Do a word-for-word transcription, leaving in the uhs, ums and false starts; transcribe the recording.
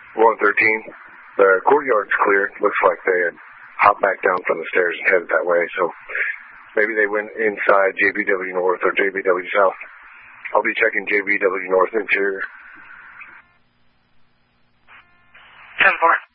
one thirteen. The courtyard's clear. Looks like they had hopped back down from the stairs and headed that way. So maybe they went inside J B W North or J B W South. I'll be checking J B W North interior. ten four.